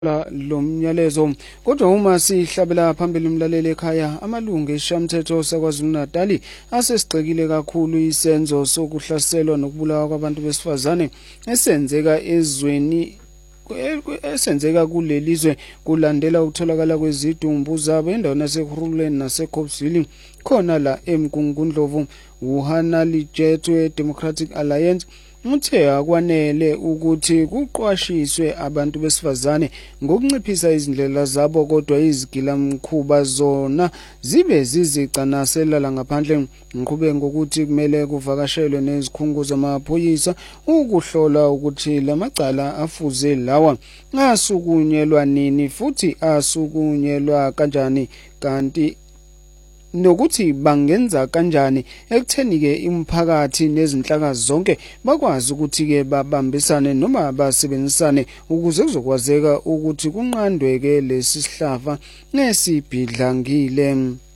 lo myalezo kodwa uma sihlabela phambili umlaleli ekhaya amalungu eshamthetho saKwaZulu-Natal asesigxekile kakhulu isenzo sokuhlaselwa nokubulawa kwabantu besifazane esenzeka kuleli zwe kulandela ukutholakala kwezidumbu zabo endaweni yaseKhuruleni naseKhobzili khona la eMgungundlovu. uHana Lijetwe Democratic Alliance uthe akwanele ukuthi kuqwashiswe abantu besifazane ngokunciphisa izindlela zabo kodwa izigilamkhuba zona zibe zizicanasela ngaphandle. Ngiqhubeka ngokuthi kumele kuvakashelwe nezikhungo zamaphoyisa ukuhlola ukuthi lamacala afuze lawa asukunyelwa nini futhi asukunyelwa kanjani kanti nokuthi bangenza kanjani ekutheni ke imphakathi nezinhlaka zonke bakwazi ukuthi ke babambisane noma basebenzisane ukuze kuzokwazeka ukuthi kunqandwe ke lesi sihlava nesibhidlangile.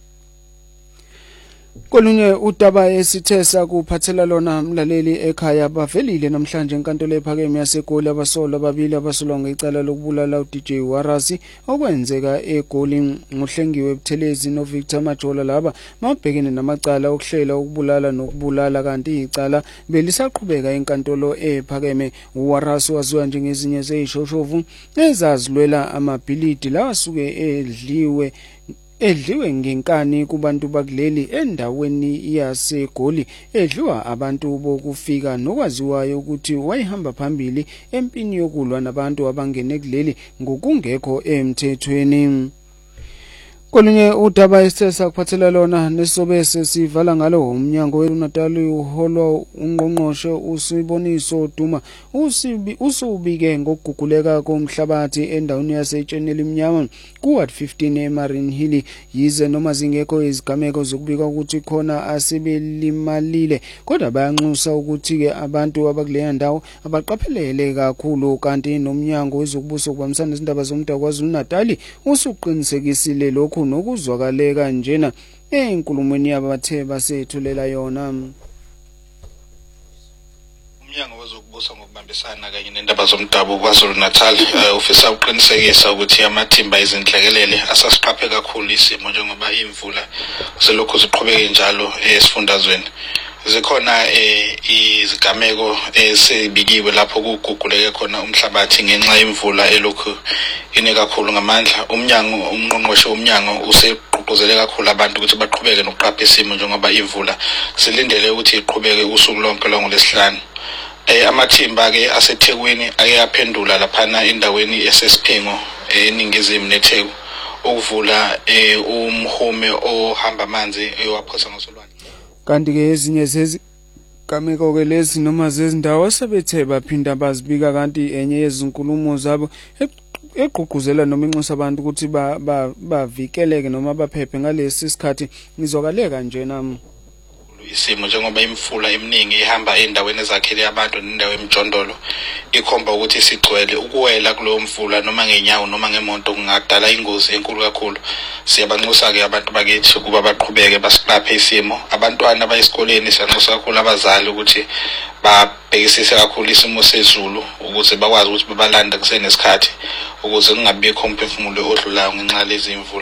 Kolunye udaba esithesa kuphathela lona mlaleli ekhaya bavelile namhlanje enkantolo ephakeme yaseGoli abasolwa ababili abasolwa ngecala lokubulala uDJ Warasi okwenzeka eGoli. Ngohlengiwe Buthelezi noVictor Majola laba mabhekene namacala okuhlela ukubulala nokubulala kanti icala belisaqhubeka enkantolo ephakeme. Warasi waziwa njengezinye zezishoshovu ezazilwela amabhilidi la asuke edliwe ngenkani kubantu bakuleli endaweni yaseGoli edliwa abantu bokufika nokwaziwayo ukuthi wayehamba phambili empini yokulwa nabantu abangene kuleli ngokungekho emthethweni. Kolunye udaba esithesa kuphathela lona nesobe sesivala ngalo umnyango weNatal uholwa ungqongqoshe uSiboniso Duma usubike ngokuguguleka komhlabathi endaweni yaseTsheneli Mnyama kuWard 15 eMarine Hill yize noma zingekho izigameko zokubika ukuthi khona asebelimalile kodwa bayanxusa ukuthi ke abantu abakuleya ndawo abaqaphelele kakhulu kanti nomnyango wezokubusa kubambisana nezindaba zomdabu kwaZulu-Natal usuqinisekisile lokhu nokuzwakaleka njena enkulumweni yabathe basethulela yona. Umnyango wezokubusa ngokubambisana kanye nendaba zomdabu kwaZulu-Natal ufisa uqinisekisa ukuthi amathimba ezinhlekelele asasiqaphe kakhulu isimo njengoba imvula selokhu ziqhubeke njalo esifundazweni. Zikhona izigameko esebikiwe lapho kuguguleke khona umhlabathi ngenxa yemvula elokhu ine kakhulu ngamandla. Umngqongqoshe womnyango usegqugquzele kakhulu abantu ukuthi baqhubeke nokuqapha isimo njengoba imvula silindele ukuthi iqhubeke usuku lonke lwangolesihlanu. Amathimba ke aseThekwini ake aphendula laphana endaweni esesiphingo eningizimu neTheku ukuvula umhume ohamba amanzi ewaphosa ngosolwandle. Kanti ke ezinye zezigameko ke lezi noma zezindawo sebethe baphinda bazibika kanti enye yezinkulumo zabo egqugquzela noma inxusa abantu ukuthi bavikeleke noma baphephe ngalesi sikhathi ngizokaleka nje nami isimo njengoba imfula eminingi ihamba endaweni ezakhele abantu nendawo emjondolo ikhomba ukuthi sigcwele ukuwela kulo mfula noma ngenyawo noma ngemonto kungadala ingozi enkulu kakhulu. Siyabanxusa ke abantu bakithi ukuba baqhubeke basiqaphe isimo. Abantwana bayesikoleni siyanxusa kakhulu abazali ukuthi babhekisise kakhulu isimo sezulu ukuze bakwazi ukuthi babalanda kusenesikhathi ukuze kungabikho umphefumulo odlulayo ngenxa lezi imvula.